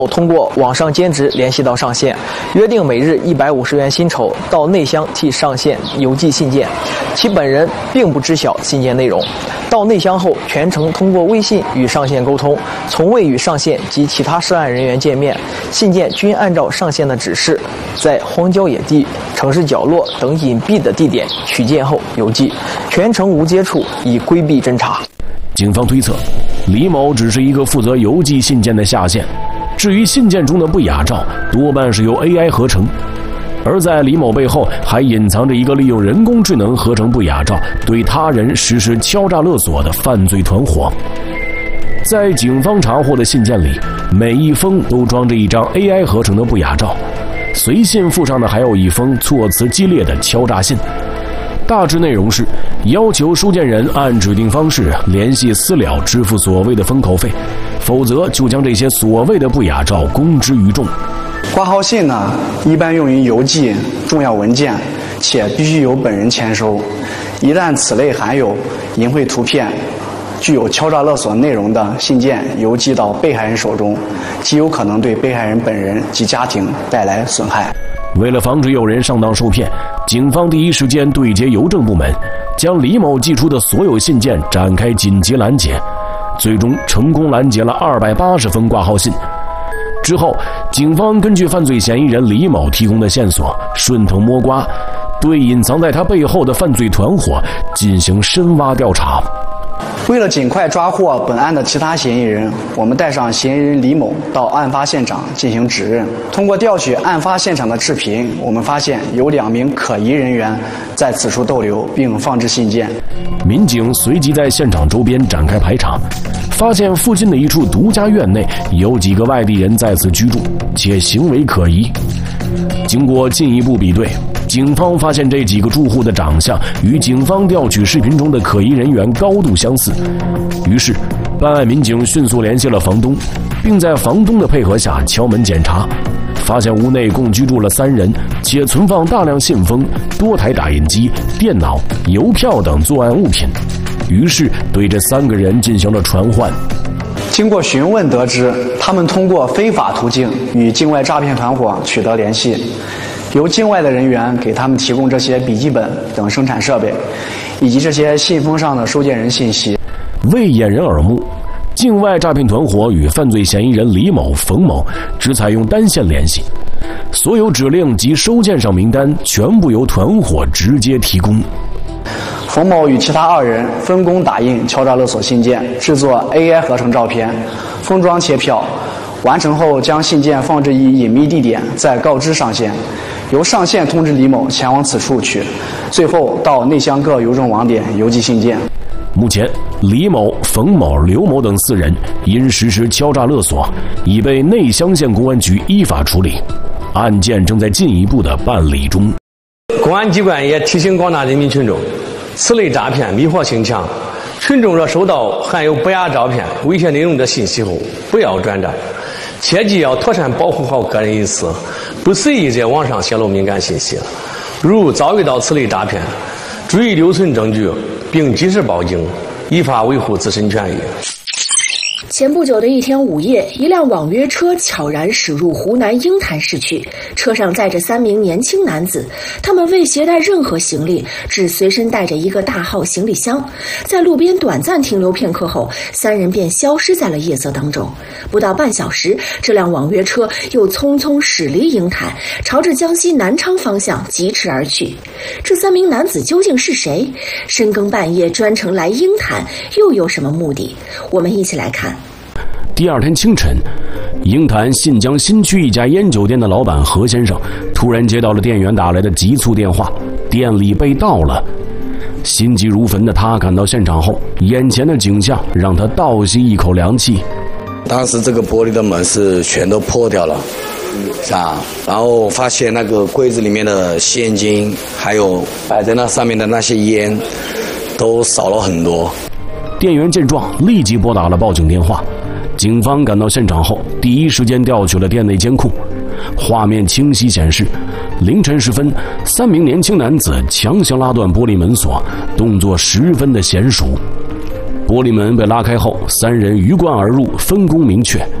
通过网上兼职联系到上线，约定每日150元薪酬到内乡替上线邮寄信件，其本人并不知晓信件内容。到内乡后，全程通过微信与上线沟通，从未与上线及其他涉案人员见面，信件均按照上线的指示，在荒郊野地、城市角落等隐蔽的地点取件后邮寄，全程无接触，以规避侦查。 警方推测，李某只是一个负责邮寄信件的下线。至于信件中的不雅照，多半是由 AI 合成，而在李某背后还隐藏着一个利用人工智能合成不雅照对他人实施敲诈勒索的犯罪团伙。在警方查获的信件里，每一封都装着一张 AI 合成的不雅照，随信附上的还有一封措辞激烈的敲诈信，大致内容是要求收件人按指定方式联系私了支付所谓的封口费，否则就将这些所谓的不雅照公之于众。 挂号信呢，一般用于邮寄重要文件，且必须由本人签收。一旦此类含有淫秽图片、具有敲诈勒索内容的信件邮寄到被害人手中，极有可能对被害人本人及家庭带来损害。 为了防止有人上当受骗，警方第一时间对接邮政部门，将李某寄出的所有信件展开紧急拦截，最终成功拦截了280封挂号信。之后，警方根据犯罪嫌疑人李某提供的线索，顺藤摸瓜，对隐藏在他背后的犯罪团伙进行深挖调查。 为了尽快抓获本案的其他嫌疑人，我们带上嫌疑人李某到案发现场进行指认。通过调取案发现场的视频，我们发现有2名可疑人员在此处逗留并放置信件。 民警随即在现场周边展开排查，发现附近的一处独家院内有几个外地人在此居住，且行为可疑。经过进一步比对，警方发现这几个住户的长相与警方调取视频中的可疑人员高度相似，于是办案民警迅速联系了房东，并在房东的配合下敲门检查，发现屋内共居住了3人，且存放大量信封、多台打印机、电脑、邮票等作案物品，于是对这3个人进行了传唤。 经过询问得知，他们通过非法途径与境外诈骗团伙取得联系，由境外的人员给他们提供这些笔记本等生产设备，以及这些信封上的收件人信息。 为掩人耳目，境外诈骗团伙与犯罪嫌疑人李某、冯某只采用单线联系，所有指令及收件上名单全部由团伙直接提供。 冯某与其他2人分工打印敲诈勒索信件，制作 AI 合成照片，封装切票，完成后将信件放置于隐秘地点，再告知上线，由上线通知李某前往此处取，最后到内乡各邮政网点邮寄信件。 目前，李某、冯某、刘某等4人因实施敲诈勒索，已被内乡县公安局依法处理，案件正在进一步的办理中。 公安机关也提醒广大人民群众，此类诈骗迷惑性强，群众若收到含有不雅照片、猥亵内容的信息后，不要转账，切记要妥善保护好个人隐私，不随意在网上泄露敏感信息。如遭遇到此类诈骗，注意留存证据，并及时报警，依法维护自身权益。 前不久的一天午夜，一辆网约车悄然驶入湖南鹰潭市区，车上载着3名年轻男子，他们未携带任何行李，只随身带着一个大号行李箱。在路边短暂停留片刻后，3人便消失在了夜色当中。不到半小时，这辆网约车又匆匆驶离鹰潭，朝着江西南昌方向疾驰而去。这3名男子究竟是谁？深更半夜专程来鹰潭，又有什么目的？我们一起来看。 第2天清晨，鹰潭信江新区一家烟酒店的老板何先生突然接到了店员打来的急促电话，店里被盗了。心急如焚的他赶到现场后，眼前的景象让他倒吸一口凉气。 当时这个玻璃的门是全都破掉了，是吧？然后发现那个柜子里面的现金，还有摆在那上面的那些烟，都少了很多。 店员见状，立即拨打了报警电话。警方赶到现场后，第一时间调取了店内监控，画面清晰显示，凌晨时分，3名年轻男子强行拉断玻璃门锁，动作十分的娴熟。玻璃门被拉开后，3人鱼贯而入，分工明确。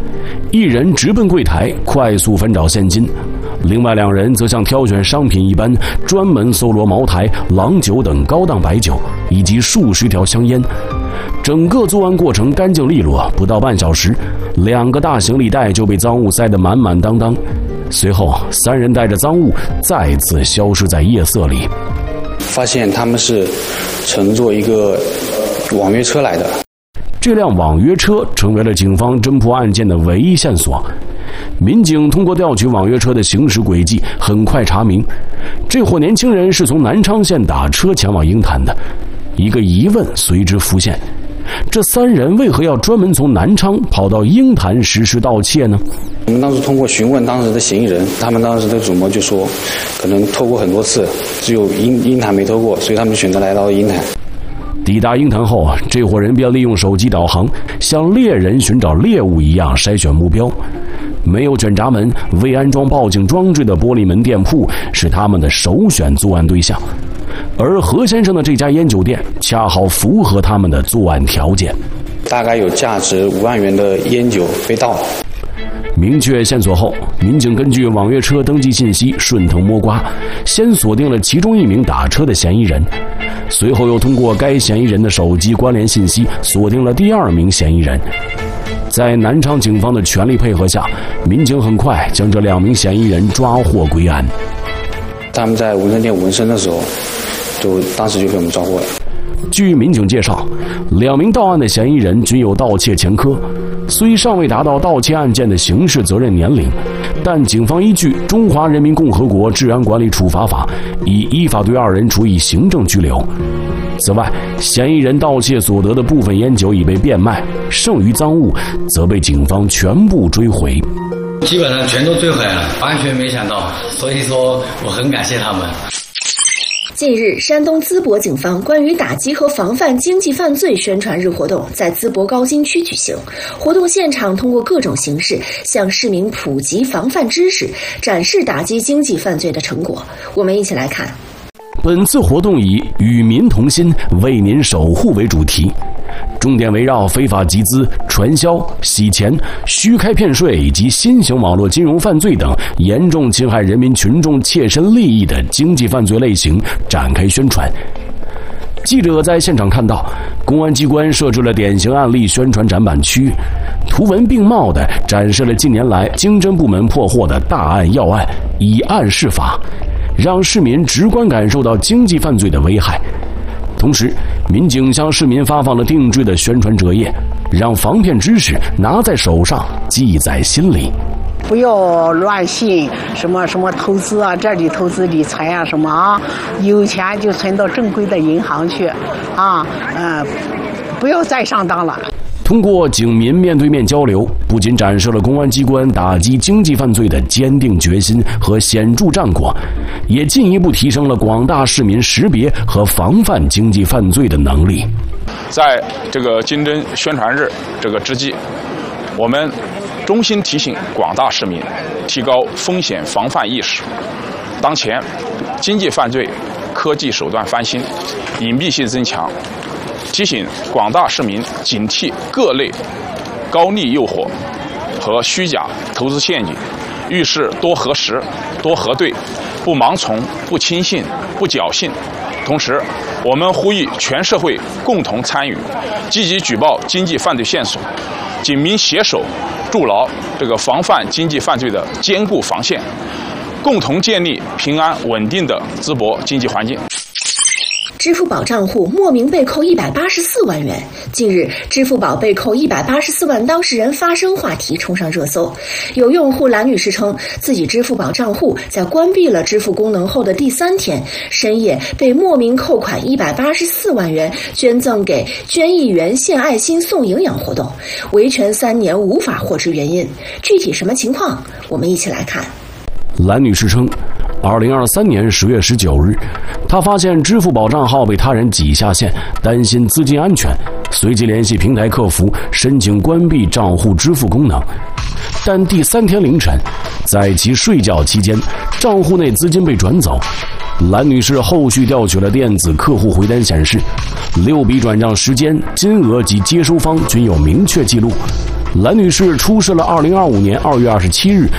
一人直奔柜台，快速翻找现金；另外2人则像挑选商品一般，专门搜罗茅台、郎酒等高档白酒，以及数十条香烟。整个作案过程干净利落，不到半小时，2个大行李袋就被赃物塞得满满当当。随后，3人带着赃物再次消失在夜色里。 发现他们是乘坐一个网约车来的。 这辆网约车成为了警方侦破案件的唯一线索。民警通过调取网约车的行驶轨迹，很快查明，这伙年轻人是从南昌县打车前往鹰潭的。一个疑问随之浮现：这3人为何要专门从南昌跑到鹰潭实施盗窃呢？ 我们当时通过询问当时的嫌疑人，他们当时的主谋就说，可能偷过很多次，只有鹰潭没偷过，所以他们选择来到鹰潭。 抵达鹰潭后，这伙人便利用手机导航，像猎人寻找猎物一样筛选目标。没有卷闸门、未安装报警装置的玻璃门店铺是他们的首选作案对象，而何先生的这家烟酒店恰好符合他们的作案条件。 大概有价值5万元的烟酒被盗。 明确线索后，民警根据网约车登记信息顺藤摸瓜，先锁定了其中1名打车的嫌疑人，随后又通过该嫌疑人的手机关联信息锁定了第2名嫌疑人。在南昌警方的全力配合下，民警很快将这2名嫌疑人抓获归案。 他们在纹身店纹身的时候，当时就被我们抓获了。 据民警介绍，2名到案的嫌疑人均有盗窃前科，虽尚未达到盗窃案件的刑事责任年龄，但警方依据《中华人民共和国治安管理处罚法》已依法对2人处以行政拘留。此外，嫌疑人盗窃所得的部分烟酒已被变卖，剩余赃物则被警方全部追回。 基本上全都追回了，完全没想到，所以说我很感谢他们。 近日，山东淄博警方关于打击和防范经济犯罪宣传日活动在淄博高新区举行。活动现场通过各种形式向市民普及防范知识，展示打击经济犯罪的成果。我们一起来看。 本次活动以“与民同心，为您守护”为主题，重点围绕非法集资、传销、洗钱、虚开骗税以及新型网络金融犯罪等严重侵害人民群众切身利益的经济犯罪类型展开宣传。记者在现场看到，公安机关设置了典型案例宣传展板区，图文并茂地展示了近年来经侦部门破获的大案要案，以案释法，让市民直观感受到经济犯罪的危害。同时，民警向市民发放了定制的宣传折页，让防骗知识拿在手上，记在心里。 不要乱信什么投资啊，这里投资理财啊什么啊，有钱就存到正规的银行去啊，不要再上当了。 通过警民面对面交流，不仅展示了公安机关打击经济犯罪的坚定决心和显著战果，也进一步提升了广大市民识别和防范经济犯罪的能力。 在这个经侦宣传日这个之际，我们衷心提醒广大市民提高风险防范意识。当前，经济犯罪科技手段翻新，隐蔽性增强，提醒广大市民警惕各类高利诱惑和虚假投资陷阱，遇事多核实、多核对，不盲从、不轻信、不侥幸。同时，我们呼吁全社会共同参与，积极举报经济犯罪线索，警民携手筑牢这个防范经济犯罪的坚固防线，共同建立平安稳定的淄博经济环境。 支付宝账户莫名被扣184万元。近日，支付宝被扣184万当事人发声话题冲上热搜。有用户蓝女士称，自己支付宝账户在关闭了支付功能后的第3天，深夜被莫名扣款184万元，捐赠给捐1元献爱心送营养活动，维权3年无法获知原因。具体什么情况？我们一起来看。 蓝女士称，2023年10月19日，她发现支付宝账号被他人挤下线，担心资金安全，随即联系平台客服申请关闭账户支付功能。但第3天凌晨，在其睡觉期间，账户内资金被转走。蓝女士后续调取了电子客户回单，显示6笔转账时间、金额及接收方均有明确记录。 蓝女士出示了2025年2月27日